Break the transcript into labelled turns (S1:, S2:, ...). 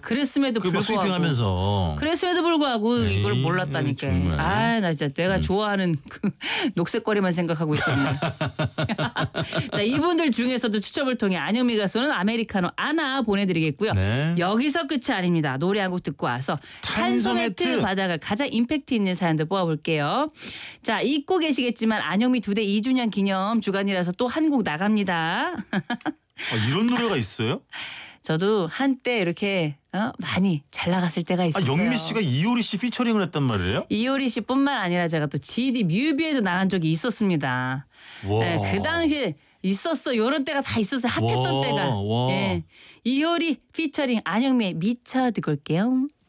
S1: 그랬음에도
S2: 그 막
S1: 불구하고.
S2: 스위핑하면서.
S1: 그랬음에도 불구하고 이걸
S2: 에이,
S1: 몰랐다니까.
S2: 정말.
S1: 아, 나 진짜 내가 좋아하는 그 녹색거리만 생각하고 있었네. 자, 이분들 중에서도 추첨을 통해 안영미 가수는 아메리카노 아나 보내드리겠고요.
S2: 네.
S1: 여기서 끝이 아닙니다. 노래 한 곡 듣고 와서 탄소 매트
S2: 탄소매트.
S1: 받아갈 가장 임팩트 있는 사연들 뽑아볼게요. 자, 잊고 계시겠지만 안영미 2대 2주년 기념 주간이라서 또 한 곡 나갑니다.
S2: 이런 노래가 있어요?
S1: 저도 한때 이렇게 많이 잘 나갔을 때가 있었어요.
S2: 영미 씨가 이효리 씨 피처링을 했단 말이에요?
S1: 이효리 씨뿐만 아니라 제가 또 GD 뮤비에도 나간 적이 있었습니다.
S2: 와.
S1: 네, 그 당시에 있었어. 이런 때가 다 있었어요. 핫했던
S2: 와,
S1: 때가.
S2: 와.
S1: 예. 이효리 피처링 안영미의 미쳐 듣고 올게요.